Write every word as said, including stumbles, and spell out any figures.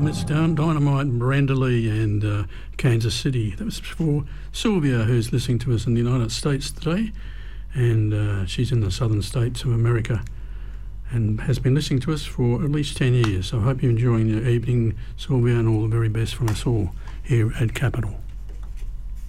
It's Down Dynamite, Miranda Lee and uh, Kansas City. That was for Sylvia, who's listening to us in the United States today, and uh, she's in the southern states of America and has been listening to us for at least ten years. So I hope you're enjoying your evening, Sylvia, and all the very best from us all here at Capital.